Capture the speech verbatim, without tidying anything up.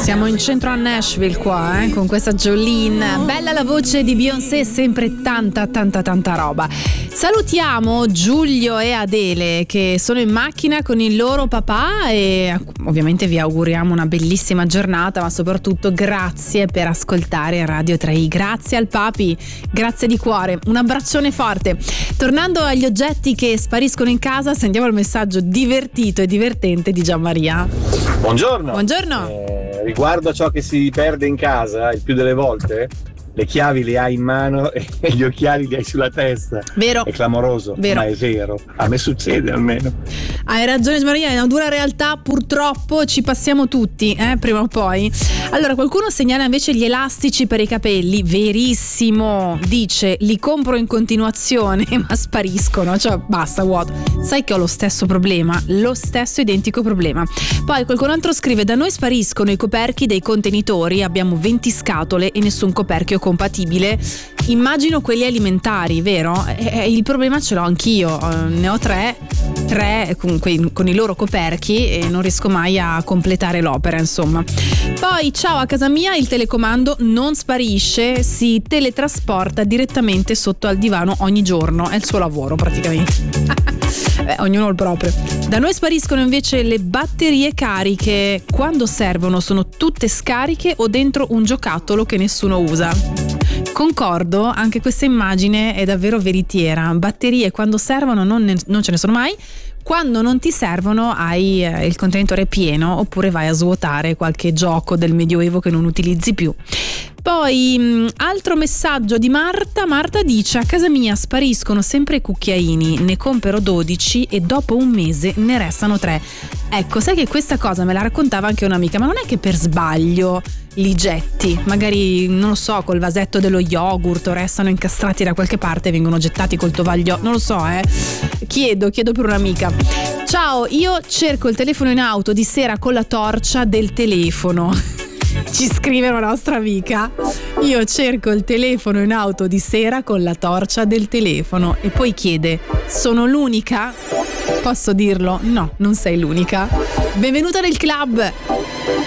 Siamo in centro a Nashville qua, eh, con questa Jolene. Bella la voce di Beyoncé, sempre tanta tanta tanta roba. Salutiamo Giulio e Adele che sono in macchina con il loro papà e ovviamente vi auguriamo una bellissima giornata, ma soprattutto grazie per ascoltare Radio tre i. Grazie al papi, grazie di cuore, un abbraccione forte. Tornando agli oggetti che spariscono in casa, sentiamo il messaggio divertito e divertente di Gianmaria. Buongiorno. Buongiorno. Eh, riguardo a ciò che si perde in casa, il più delle volte le chiavi le hai in mano e gli occhiali li hai sulla testa. Vero. È clamoroso, Vero. ma è vero. A me succede almeno. Hai ragione Maria, è una dura realtà, purtroppo ci passiamo tutti, eh, prima o poi. Allora, qualcuno segnala invece gli elastici per i capelli. Verissimo, dice, li compro in continuazione ma spariscono, cioè basta, vuoto. Sai che ho lo stesso problema, lo stesso identico problema. Poi qualcun altro scrive: da noi spariscono i coperchi dei contenitori, abbiamo venti scatole e nessun coperchio compatibile. Immagino quelli alimentari, vero? E il problema ce l'ho anch'io, ne ho tre tre con, con i loro coperchi e non riesco mai a completare l'opera, insomma. Poi ciao, a casa mia il telecomando non sparisce, si teletrasporta direttamente sotto al divano ogni giorno, è il suo lavoro praticamente. Beh, ognuno il proprio. Da noi spariscono invece le batterie cariche, quando servono sono tutte scariche o dentro un giocattolo che nessuno usa. Concordo, anche questa immagine è davvero veritiera. Batterie quando servono non, ne, non ce ne sono mai. Quando non ti servono hai eh, il contenitore pieno, oppure vai a svuotare qualche gioco del Medioevo che non utilizzi più. Poi mh, altro messaggio di Marta. Marta dice: a casa mia spariscono sempre i cucchiaini, ne compro dodici e dopo un mese ne restano tre. Ecco, sai che questa cosa me la raccontava anche un'amica, ma non è che per sbaglio li getti, magari non lo so, col vasetto dello yogurt o restano incastrati da qualche parte e vengono gettati col tovaglio, non lo so, eh chiedo, chiedo per un'amica. Ciao, io cerco il telefono in auto di sera con la torcia del telefono. Ci scrive una nostra amica: io cerco il telefono in auto di sera con la torcia del telefono. E poi chiede: sono l'unica? Posso dirlo? No, non sei l'unica. Benvenuta nel club.